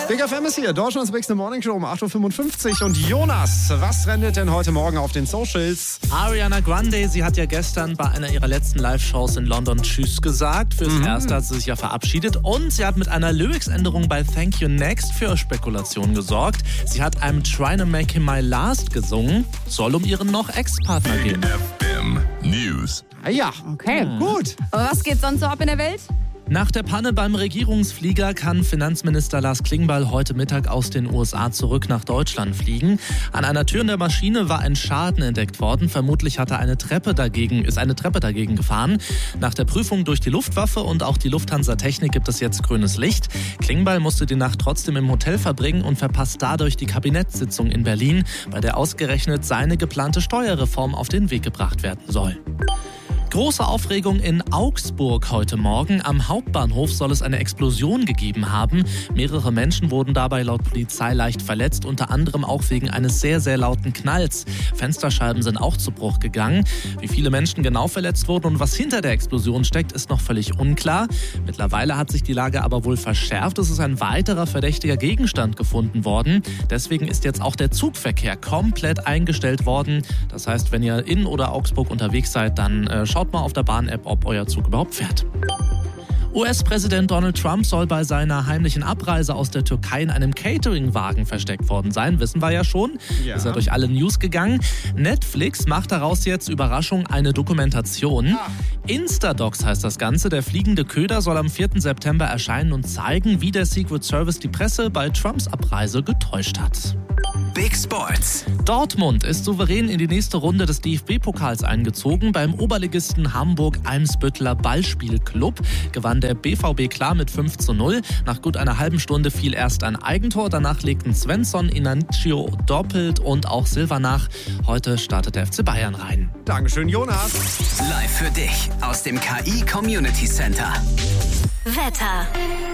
Big FM ist hier, Deutschlands Big Morning Show um 8.55 Uhr. Und Jonas, was trendet denn heute Morgen auf den Socials? Ariana Grande, sie hat ja gestern bei einer ihrer letzten Live-Shows in London Tschüss gesagt. Fürs Erste hat sie sich ja verabschiedet. Und sie hat mit einer Lyrics-Änderung bei Thank You Next für Spekulationen gesorgt. Sie hat I'm Trying to Make Him My Last gesungen. Soll um ihren noch Ex-Partner gehen. FM News. Ah ja, Okay. gut. Aber was geht sonst so ab in der Welt? Nach der Panne beim Regierungsflieger kann Finanzminister Lars Klingbeil heute Mittag aus den USA zurück nach Deutschland fliegen. An einer Tür in der Maschine war ein Schaden entdeckt worden. Vermutlich ist eine Treppe dagegen gefahren. Nach der Prüfung durch die Luftwaffe und auch die Lufthansa Technik gibt es jetzt grünes Licht. Klingbeil musste die Nacht trotzdem im Hotel verbringen und verpasst dadurch die Kabinettssitzung in Berlin, bei der ausgerechnet seine geplante Steuerreform auf den Weg gebracht werden soll. Große Aufregung in Augsburg heute Morgen. Am Hauptbahnhof soll es eine Explosion gegeben haben. Mehrere Menschen wurden dabei laut Polizei leicht verletzt, unter anderem auch wegen eines sehr, sehr lauten Knalls. Fensterscheiben sind auch zu Bruch gegangen. Wie viele Menschen genau verletzt wurden und was hinter der Explosion steckt, ist noch völlig unklar. Mittlerweile hat sich die Lage aber wohl verschärft. Es ist ein weiterer verdächtiger Gegenstand gefunden worden. Deswegen ist jetzt auch der Zugverkehr komplett eingestellt worden. Das heißt, wenn ihr in oder Augsburg unterwegs seid, dann schaut mal auf der Bahn-App, ob euer Zug überhaupt fährt. US-Präsident Donald Trump soll bei seiner heimlichen Abreise aus der Türkei in einem Catering-Wagen versteckt worden sein. Wissen wir ja schon. Ja. Ist ja durch alle News gegangen. Netflix macht daraus jetzt, Überraschung, eine Dokumentation. Instadocs heißt das Ganze. Der fliegende Köder soll am 4. September erscheinen und zeigen, wie der Secret Service die Presse bei Trumps Abreise getäuscht hat. Big Sports. Dortmund ist souverän in die nächste Runde des DFB-Pokals eingezogen. Beim Oberligisten Hamburg-Eimsbütteler Ballspielclub gewann der BVB klar mit 5:0. Nach gut einer halben Stunde fiel erst ein Eigentor. Danach legten Svensson, Inacio doppelt und auch Silva nach. Heute startet der FC Bayern rein. Dankeschön, Jonas. Live für dich aus dem KI Community Center. Wetter.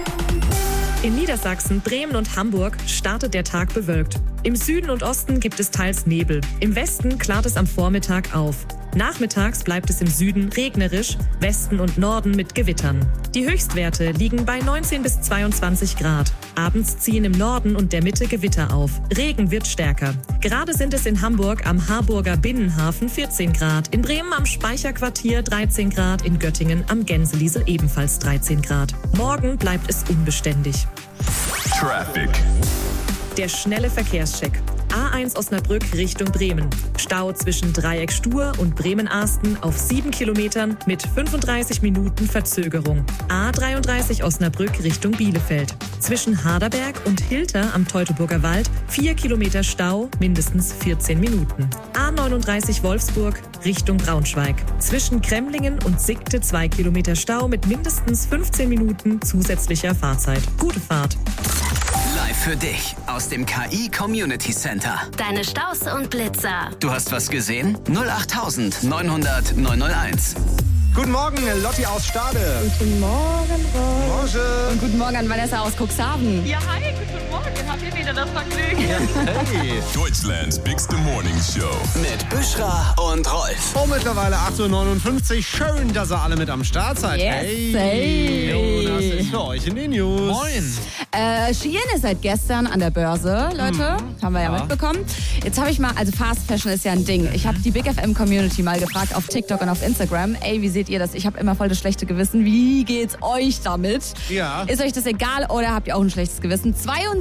In Niedersachsen, Bremen und Hamburg startet der Tag bewölkt. Im Süden und Osten gibt es teils Nebel. Im Westen klart es am Vormittag auf. Nachmittags bleibt es im Süden regnerisch, Westen und Norden mit Gewittern. Die Höchstwerte liegen bei 19 bis 22 Grad. Abends ziehen im Norden und der Mitte Gewitter auf. Regen wird stärker. Gerade sind es in Hamburg am Harburger Binnenhafen 14 Grad, in Bremen am Speicherquartier 13 Grad, in Göttingen am Gänseliesel ebenfalls 13 Grad. Morgen bleibt es unbeständig. Traffic. Der schnelle Verkehrscheck. A1 Osnabrück Richtung Bremen. Stau zwischen Dreieck Stur und Bremen-Arsten auf 7 Kilometern mit 35 Minuten Verzögerung. A33 Osnabrück Richtung Bielefeld. Zwischen Harderberg und Hilter am Teutoburger Wald 4 Kilometer Stau, mindestens 14 Minuten. A39 Wolfsburg Richtung Braunschweig. Zwischen Kremlingen und Sigte 2 Kilometer Stau mit mindestens 15 Minuten zusätzlicher Fahrzeit. Gute Fahrt. Live für dich aus dem KI Community Center. Deine Staus und Blitzer. Du hast was gesehen? 08900 901. Guten Morgen, Lotti aus Stade. Guten Morgen, Rolf. Morgen. Und guten Morgen an Vanessa aus Cuxhaven. Ja, hi, guten Morgen. Habt ihr wieder das Vergnügen? Hey. Deutschlands bigste Morning Show. Mit Büschra und Rolf. Oh, mittlerweile 8.59 Uhr. Schön, dass ihr alle mit am Start seid. Yes, hey. Jonas ist für euch in den News. Moin! Shein ist seit gestern an der Börse, Leute. Haben wir ja mitbekommen. Jetzt habe ich mal, also Fast Fashion ist ja ein Ding. Ich habe die Big FM Community mal gefragt auf TikTok und auf Instagram. Ey, wie seht ihr das? Ich habe immer voll das schlechte Gewissen. Wie geht's euch damit? Ja. Ist euch das egal oder habt ihr auch ein schlechtes Gewissen?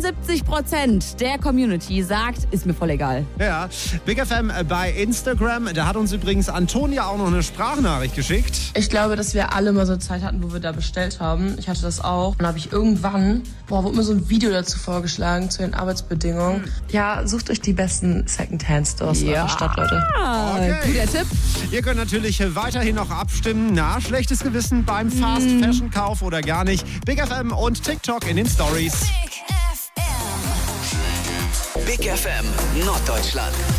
72% der Community sagt, ist mir voll egal. Ja, Big FM bei Instagram. Da hat uns übrigens Antonia auch noch eine Sprachnachricht geschickt. Ich glaube, dass wir alle mal so eine Zeit hatten, wo wir da bestellt haben. Ich hatte das auch. Dann habe ich irgendwann, wurde mir so ein Video dazu vorgeschlagen, zu den Arbeitsbedingungen. Ja, sucht euch die besten Secondhand-Stores in eurer Stadt, Leute. Okay. Guter Tipp. Ihr könnt natürlich weiterhin noch abstimmen. Na, schlechtes Gewissen beim Fast-Fashion-Kauf oder gar nicht. Big FM und TikTok in den Stories. Big FM Norddeutschland.